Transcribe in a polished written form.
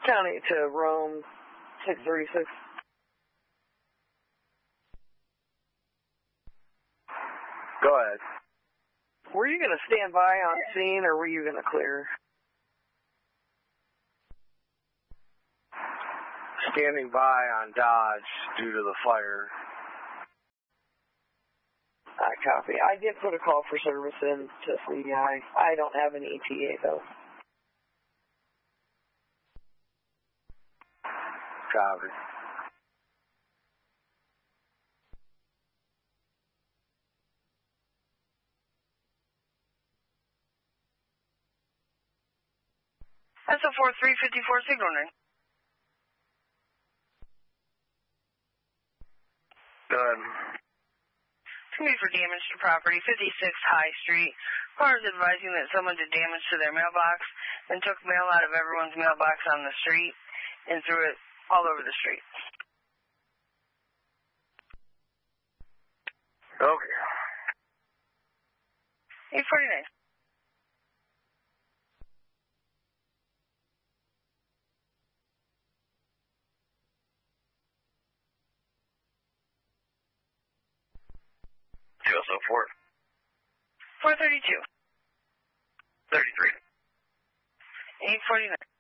County to Rome, 636. Go ahead. Were you going to stand by on scene, or were you going to clear? Standing by on Dodge due to the fire. I copy. I did put a call for service in to CEI. I don't have an ETA, though. Copy. That's a 4354 signal ring. Go ahead. It's going to be for damage to property, 56 High Street. Car is advising that someone did damage to their mailbox and took mail out of everyone's mailbox on the street and threw it all over the street. Okay. 849. Also 432. 33. 849.